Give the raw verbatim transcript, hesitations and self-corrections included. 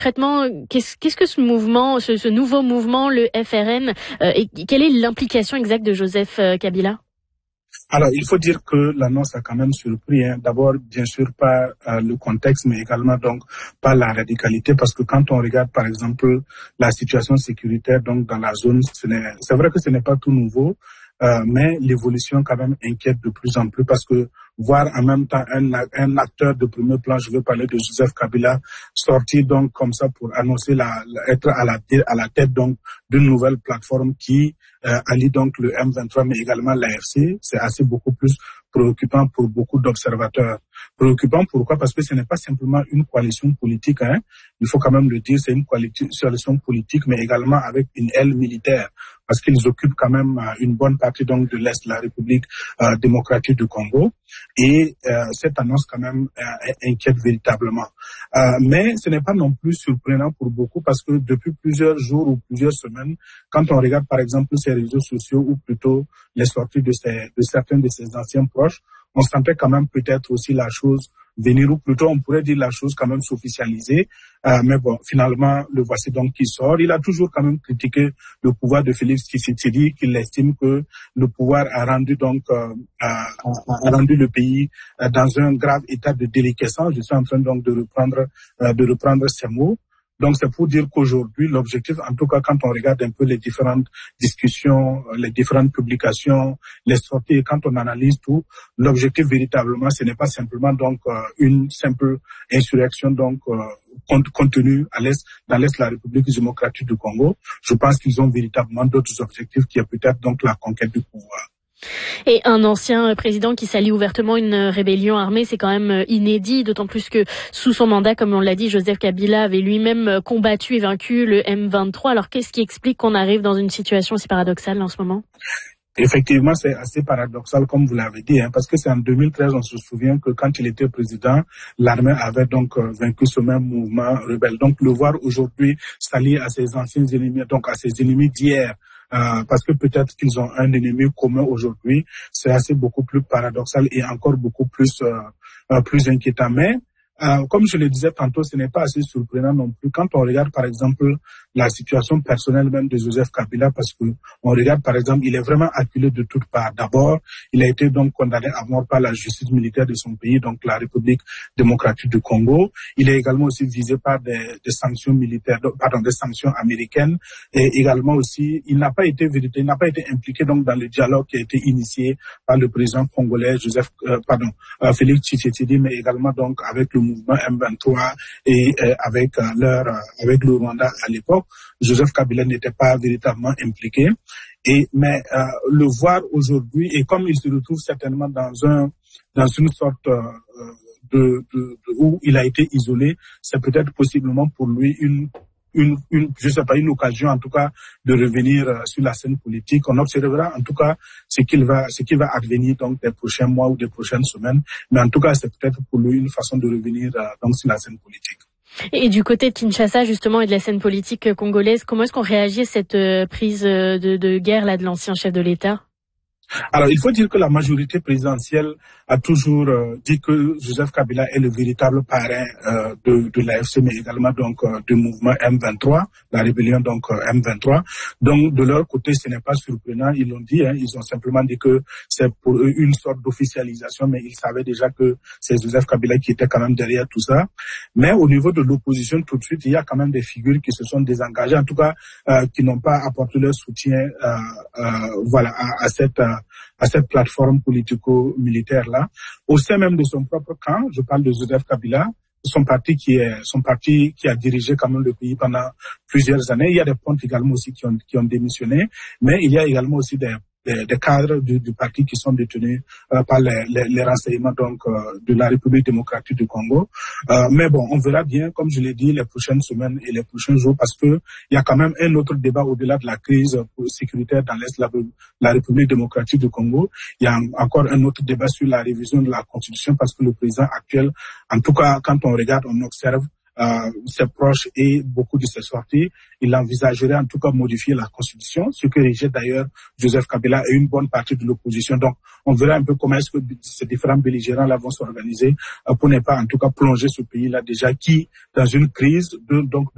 Concrètement, qu'est-ce, qu'est-ce que ce mouvement, ce, ce nouveau mouvement, le F R N, euh, et quelle est l'implication exacte de Joseph euh, Kabila? Alors, il faut dire que l'annonce a quand même surpris. Hein. D'abord, bien sûr, pas euh, le contexte, mais également donc pas la radicalité, parce que quand on regarde, par exemple, la situation sécuritaire donc dans la zone, ce n'est, c'est vrai que ce n'est pas tout nouveau, euh, mais l'évolution quand même inquiète de plus en plus, parce que voir en même temps un, un acteur de premier plan, je veux parler de Joseph Kabila, sortir donc comme ça pour annoncer la, la être à la tête, à la tête donc d'une nouvelle plateforme qui euh, allie donc le M vingt-trois, mais également l'A F C, c'est assez beaucoup plus préoccupant pour beaucoup d'observateurs. Préoccupant pourquoi? Parce que ce n'est pas simplement une coalition politique, hein. Il faut quand même le dire, c'est une coalition politique, mais également avec une aile militaire, parce qu'ils occupent quand même une bonne partie donc de l'Est de la République euh, démocratique du Congo. Et euh, cette annonce quand même euh, inquiète véritablement. Euh, mais ce n'est pas non plus surprenant pour beaucoup, parce que depuis plusieurs jours ou plusieurs semaines, quand on regarde par exemple ces réseaux sociaux ou plutôt les sorties de, ces, de certains de ses anciens proches, on sentait quand même peut-être aussi la chose venir, ou plutôt on pourrait dire la chose quand même s'officialiser. Euh, mais bon, finalement, le voici donc qui sort. Il a toujours quand même critiqué le pouvoir de Félix Tshisekedi, qu'il estime que le pouvoir a rendu donc euh, a, a rendu le pays euh, dans un grave état de déliquescence. Je suis en train donc de reprendre euh, de reprendre ces mots. Donc, c'est pour dire qu'aujourd'hui, l'objectif, en tout cas, quand on regarde un peu les différentes discussions, les différentes publications, les sorties, quand on analyse tout, l'objectif véritablement, ce n'est pas simplement donc euh, une simple insurrection donc euh, compte, contenue à l'est, dans l'est de la République démocratique du Congo. Je pense qu'ils ont véritablement d'autres objectifs qui est peut-être donc la conquête du pouvoir. Et un ancien président qui s'allie ouvertement une rébellion armée, c'est quand même inédit, d'autant plus que sous son mandat, comme on l'a dit, Joseph Kabila avait lui-même combattu et vaincu le M vingt-trois. Alors qu'est-ce qui explique qu'on arrive dans une situation aussi paradoxale en ce moment? Effectivement, c'est assez paradoxal, comme vous l'avez dit, hein, parce que c'est en deux mille treize, on se souvient que quand il était président, l'armée avait donc euh, vaincu ce même mouvement rebelle. Donc, le voir aujourd'hui s'allier à ses anciens ennemis, donc à ses ennemis d'hier, Euh, parce que peut-être qu'ils ont un ennemi commun aujourd'hui, c'est assez beaucoup plus paradoxal et encore beaucoup plus euh, euh, plus inquiétant. Mais euh, comme je le disais tantôt, ce n'est pas assez surprenant non plus quand on regarde par exemple la situation personnelle même de Joseph Kabila, parce que on regarde par exemple, il est vraiment acculé de toutes parts. D'abord, il a été donc condamné à mort par la justice militaire de son pays, donc la République démocratique du Congo. Il est également aussi visé par des, des sanctions militaires, pardon, des sanctions américaines, et également aussi, il n'a pas été vérité, il n'a pas été impliqué donc dans le dialogue qui a été initié par le président congolais Joseph, euh, pardon, euh, Félix Tshisekedi, mais également donc avec le mouvement M vingt-trois et euh, avec euh, leur, euh, avec le Rwanda à l'époque. Joseph Kabila n'était pas véritablement impliqué. Et mais euh, le voir aujourd'hui, et comme il se retrouve certainement dans un dans une sorte euh, de, de, de où il a été isolé, c'est peut-être possiblement pour lui une une une je sais pas une occasion en tout cas de revenir euh, sur la scène politique. On observera en tout cas ce qu'il va ce qui va advenir donc des prochains mois ou des prochaines semaines. Mais en tout cas, c'est peut-être pour lui une façon de revenir euh, donc sur la scène politique. Et du côté de Kinshasa, justement, et de la scène politique congolaise, comment est-ce qu'on réagit à cette euh, prise de, de guerre là de l'ancien chef de l'État? Alors, il faut dire que la majorité présidentielle a toujours euh, dit que Joseph Kabila est le véritable parrain euh, de, de l'A F C, mais également donc euh, du mouvement M vingt-trois, la rébellion donc euh, M vingt-trois. Donc, de leur côté, ce n'est pas surprenant. Ils l'ont dit, hein, ils ont simplement dit que c'est pour eux une sorte d'officialisation, mais ils savaient déjà que c'est Joseph Kabila qui était quand même derrière tout ça. Mais au niveau de l'opposition, tout de suite, il y a quand même des figures qui se sont désengagées, en tout cas, euh, qui n'ont pas apporté leur soutien, euh, euh, voilà, à, à cette euh, à cette plateforme politico-militaire-là. Au sein même de son propre camp, je parle de Joseph Kabila, son parti qui est, son parti qui a dirigé quand même le pays pendant plusieurs années. Il y a des pontes également aussi qui ont, qui ont démissionné, mais il y a également aussi des Des, des cadres du, du parti qui sont détenus euh, par les, les, les renseignements donc euh, de la République démocratique du Congo. Euh, mais bon, on verra bien, comme je l'ai dit, les prochaines semaines et les prochains jours, parce que il y a quand même un autre débat au-delà de la crise sécuritaire dans l'est de la, la République démocratique du Congo. Il y a encore un autre débat sur la révision de la Constitution, parce que le président actuel, en tout cas, quand on regarde, on observe Euh, ses proches et beaucoup de ses sorties, il envisagerait en tout cas modifier la Constitution, ce que rejette d'ailleurs Joseph Kabila et une bonne partie de l'opposition. Donc, on verra un peu comment est-ce que ces différents belligérants-là vont s'organiser euh, pour ne pas en tout cas plonger ce pays-là déjà qui, dans une crise de, donc